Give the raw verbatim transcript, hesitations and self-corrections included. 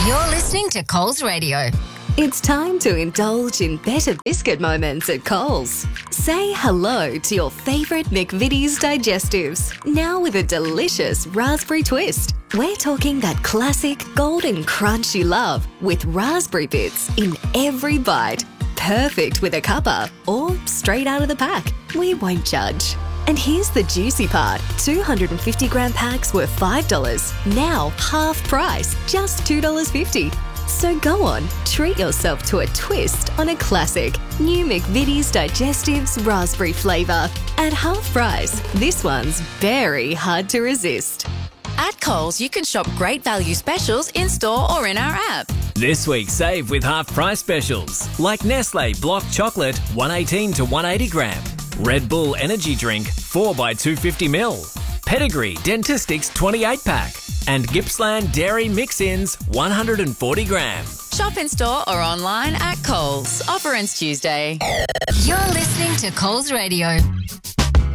You're listening to Coles Radio. It's time to indulge in better biscuit moments at Coles. Say hello to your favourite McVitie's digestives, now with a delicious raspberry twist. We're talking that classic golden crunch you love with raspberry bits in every bite. Perfect with a cuppa or straight out of the pack. We won't judge. And here's the juicy part. two hundred fifty gram packs were five dollars. Now half price, just two dollars fifty. So go on, treat yourself to a twist on a classic. New McVitie's Digestives Raspberry flavour. At half price, this one's very hard to resist. At Coles, you can shop great value specials in-store or in our app. This week, save with half-price specials, like Nestle Block Chocolate, one eighteen to one eighty gram. Red Bull Energy Drink, four by two fifty milliliters. Pedigree Dentistics twenty-eight pack. And Gippsland Dairy Mix-Ins, one hundred forty gram. Shop in-store or online at Coles. Offer ends Tuesday. You're listening to Coles Radio.